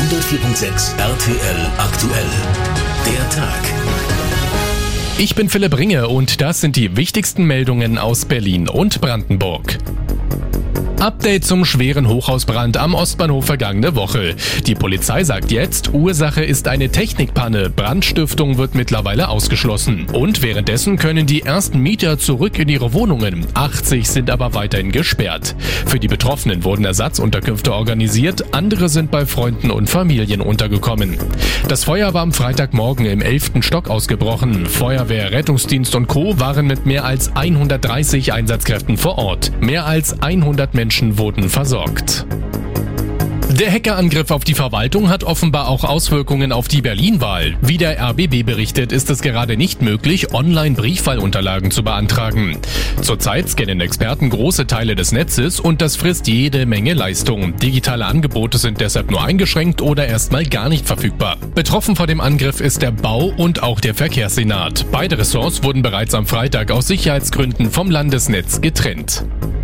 104.6 RTL aktuell. Der Tag. Ich bin Philipp Ringe und das sind die wichtigsten Meldungen aus Berlin und Brandenburg. Update zum schweren Hochhausbrand am Ostbahnhof vergangene Woche. Die Polizei sagt jetzt, Ursache ist eine Technikpanne. Brandstiftung wird mittlerweile ausgeschlossen. Und währenddessen können die ersten Mieter zurück in ihre Wohnungen. 80 sind aber weiterhin gesperrt. Für die Betroffenen wurden Ersatzunterkünfte organisiert. Andere sind bei Freunden und Familien untergekommen. Das Feuer war am Freitagmorgen im 11. Stock ausgebrochen. Feuerwehr, Rettungsdienst und Co. waren mit mehr als 130 Einsatzkräften vor Ort. Mehr als 100 Menschen wurden versorgt. Der Hackerangriff auf die Verwaltung hat offenbar auch Auswirkungen auf die Berlin-Wahl. Wie der RBB berichtet, ist es gerade nicht möglich, online Briefwahlunterlagen zu beantragen. Zurzeit scannen Experten große Teile des Netzes und das frisst jede Menge Leistung. Digitale Angebote sind deshalb nur eingeschränkt oder erstmal gar nicht verfügbar. Betroffen vor dem Angriff ist der Bau- und auch der Verkehrssenat. Beide Ressorts wurden bereits am Freitag aus Sicherheitsgründen vom Landesnetz getrennt.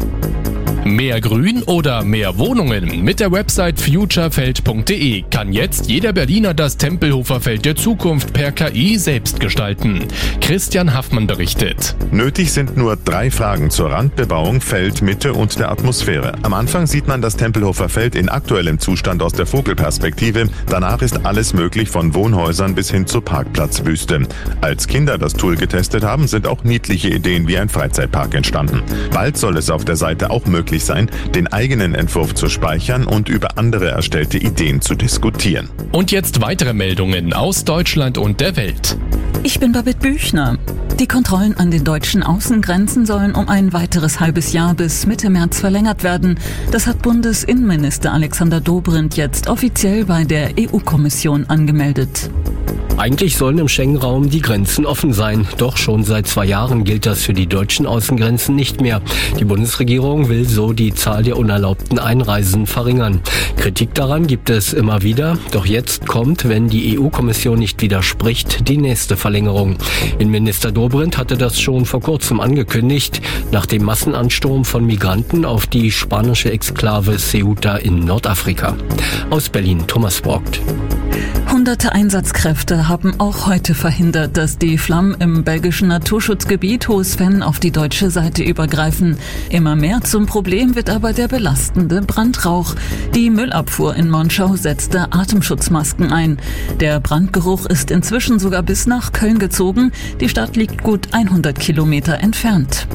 Mehr Grün oder mehr Wohnungen? Mit der Website futurefeld.de kann jetzt jeder Berliner das Tempelhofer Feld der Zukunft per KI selbst gestalten. Christian Haffmann berichtet. Nötig sind nur 3 Fragen zur Randbebauung, Feldmitte und der Atmosphäre. Am Anfang sieht man das Tempelhofer Feld in aktuellem Zustand aus der Vogelperspektive. Danach ist alles möglich, von Wohnhäusern bis hin zur Parkplatzwüste. Als Kinder das Tool getestet haben, sind auch niedliche Ideen wie ein Freizeitpark entstanden. Bald soll es auf der Seite auch möglich sein, den eigenen Entwurf zu speichern und über andere erstellte Ideen zu diskutieren. Und jetzt weitere Meldungen aus Deutschland und der Welt. Ich bin Babette Büchner. Die Kontrollen an den deutschen Außengrenzen sollen um ein weiteres halbes Jahr bis Mitte März verlängert werden. Das hat Bundesinnenminister Alexander Dobrindt jetzt offiziell bei der EU-Kommission angemeldet. Eigentlich sollen im Schengen-Raum die Grenzen offen sein. Doch schon seit 2 Jahren gilt das für die deutschen Außengrenzen nicht mehr. Die Bundesregierung will so die Zahl der unerlaubten Einreisen verringern. Kritik daran gibt es immer wieder. Doch jetzt kommt, wenn die EU-Kommission nicht widerspricht, die nächste Verlängerung. Innenminister Dobrindt hatte das schon vor kurzem angekündigt, nach dem Massenansturm von Migranten auf die spanische Exklave Ceuta in Nordafrika. Aus Berlin, Thomas Borgt. Hunderte Einsatzkräfte haben auch heute verhindert, dass die Flammen im belgischen Naturschutzgebiet Hohes-Venn auf die deutsche Seite übergreifen. Immer mehr zum Problem wird aber der belastende Brandrauch. Die Müllabfuhr in Monschau setzte Atemschutzmasken ein. Der Brandgeruch ist inzwischen sogar bis nach Köln gezogen. Die Stadt liegt gut 100 Kilometer entfernt.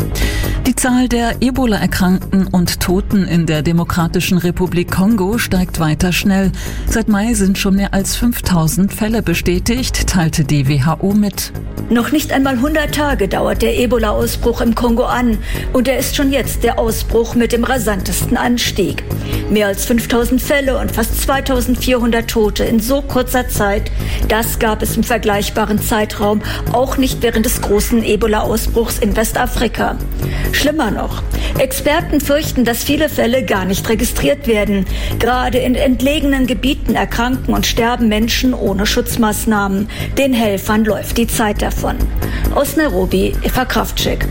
Die Zahl der Ebola-Erkrankten und Toten in der Demokratischen Republik Kongo steigt weiter schnell. Seit Mai sind schon mehr als 5000 Fälle bestätigt, teilte die WHO mit. Noch nicht einmal 100 Tage dauert der Ebola-Ausbruch im Kongo an und er ist schon jetzt der Ausbruch mit dem rasantesten Anstieg. Mehr als 5000 Fälle und fast 2400 Tote in so kurzer Zeit, das gab es im vergleichbaren Zeitraum auch nicht während des großen Ebola-Ausbruchs in Westafrika. Schlimmer noch, Experten fürchten, dass viele Fälle gar nicht registriert werden. Gerade in entlegenen Gebieten erkranken und sterben Menschen ohne Schutzmaßnahmen. Den Helfern läuft die Zeit davon. Aus Nairobi, Eva Kraftschick.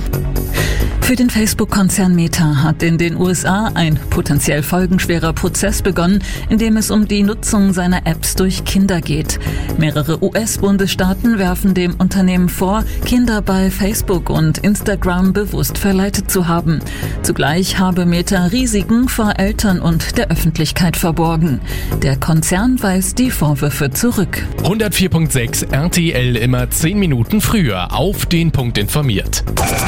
Für den Facebook-Konzern Meta hat in den USA ein potenziell folgenschwerer Prozess begonnen, in dem es um die Nutzung seiner Apps durch Kinder geht. Mehrere US-Bundesstaaten werfen dem Unternehmen vor, Kinder bei Facebook und Instagram bewusst verleitet zu haben. Zugleich habe Meta Risiken vor Eltern und der Öffentlichkeit verborgen. Der Konzern weist die Vorwürfe zurück. 104.6 RTL immer 10 Minuten früher auf den Punkt informiert.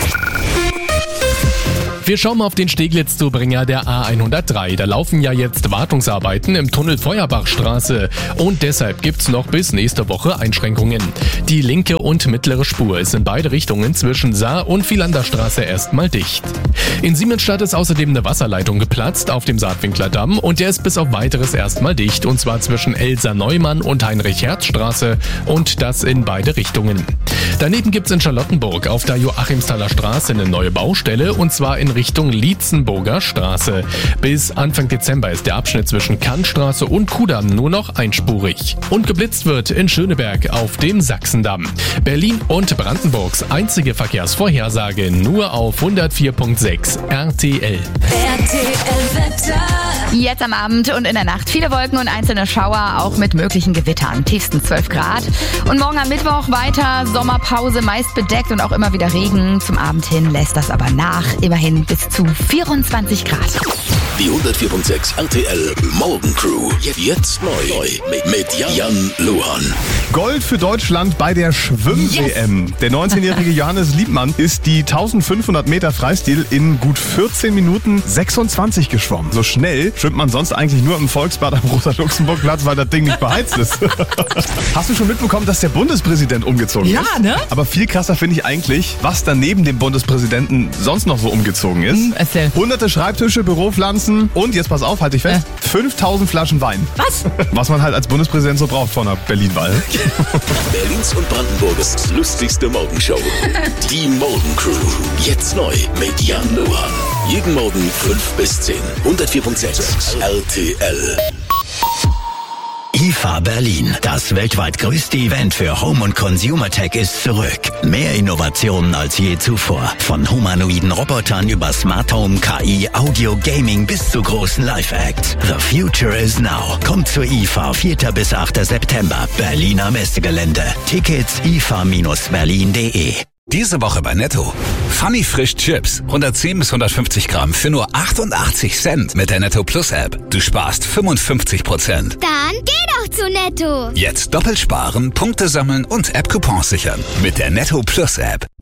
Wir schauen mal auf den Steglitz-Zubringer der A103. Da laufen ja jetzt Wartungsarbeiten im Tunnel Feuerbachstraße und deshalb gibt's noch bis nächste Woche Einschränkungen. Die linke und mittlere Spur ist in beide Richtungen zwischen Saar und Vilanderstraße erstmal dicht. In Siemensstadt ist außerdem eine Wasserleitung geplatzt auf dem Saatwinkler Damm und der ist bis auf weiteres erstmal dicht und zwar zwischen Elsa Neumann und Heinrich-Herz-Straße und das in beide Richtungen. Daneben gibt's in Charlottenburg auf der Joachimsthaler Straße eine neue Baustelle und zwar in Richtung Lietzenburger Straße. Bis Anfang Dezember ist der Abschnitt zwischen Kannstraße und Kudamm nur noch einspurig. Und geblitzt wird in Schöneberg auf dem Sachsendamm. Berlin und Brandenburgs einzige Verkehrsvorhersage nur auf 104.6 RTL. Jetzt am Abend und in der Nacht viele Wolken und einzelne Schauer, auch mit möglichen Gewittern. Tiefsten 12 Grad. Und morgen am Mittwoch weiter Sommerpause, meist bedeckt und auch immer wieder Regen. Zum Abend hin lässt das aber nach. Immerhin bis zu 24 Grad. Die 104.6 RTL Morgencrew. Jetzt neu mit Jan Luhan. Gold für Deutschland bei der Schwimm-WM. Yes. Der 19-jährige Johannes Liebmann ist die 1500 Meter Freistil in gut 14 Minuten 26 geschwommen. So schnell schwimmt man sonst eigentlich nur im Volksbad am Rosa-Luxemburg-Platz, weil das Ding nicht beheizt ist. Hast du schon mitbekommen, dass der Bundespräsident umgezogen ist? Ja, ne? Aber viel krasser finde ich eigentlich, was da neben dem Bundespräsidenten sonst noch so umgezogen ist. Erzähl. Hunderte Schreibtische, Büropflanzen und, jetzt pass auf, halt dich fest, 5000 Flaschen Wein. Was? Was man halt als Bundespräsident so braucht vor einer Berlin-Wahl. Berlins und Brandenburgs lustigste Morgenshow. Die Morgencrew. Jetzt neu mit Jan Luhan. Jeden Morgen 5 bis 10. 104.6 RTL. IFA Berlin, das weltweit größte Event für Home- und Consumer Tech ist zurück. Mehr Innovationen als je zuvor. Von humanoiden Robotern über Smart Home, KI, Audio, Gaming bis zu großen Live-Acts. The future is now. Kommt zur IFA 4. bis 8. September. Berliner Messegelände. Tickets ifa-berlin.de. Diese Woche bei Netto. Funny Frisch Chips. 110 bis 150 Gramm für nur 88 Cent mit der Netto Plus App. Du sparst 55%. Dann geh doch zu Netto. Jetzt doppelt sparen, Punkte sammeln und App-Coupons sichern mit der Netto Plus App.